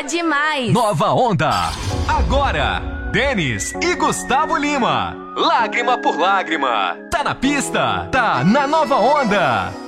demais. Nova Onda. Agora, Denis e Gustavo Lima. Lágrima por lágrima. Tá na pista, tá na Nova Onda.